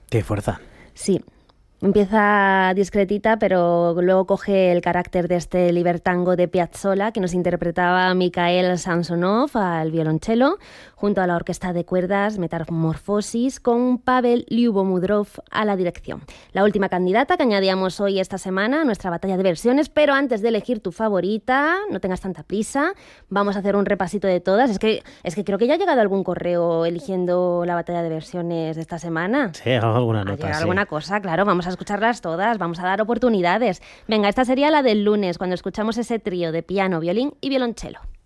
Qué fuerza. Sí. Empieza discretita, pero luego coge el carácter de este libertango de Piazzolla que nos interpretaba Mikhail Samsonov al violonchelo, junto a la orquesta de cuerdas Metamorfosis con Pavel Lyubomudrov a la dirección. La última candidata que añadíamos hoy esta semana a nuestra batalla de versiones, pero antes de elegir tu favorita, no tengas tanta prisa, vamos a hacer un repasito de todas. Es que creo que ya ha llegado algún correo eligiendo la batalla de versiones de esta semana. Sí, alguna Ha nota, llegado sí. alguna cosa, claro, vamos a escucharlas todas, vamos a dar oportunidades. Venga, esta sería la del lunes, cuando escuchamos ese trío de piano, violín y violonchelo.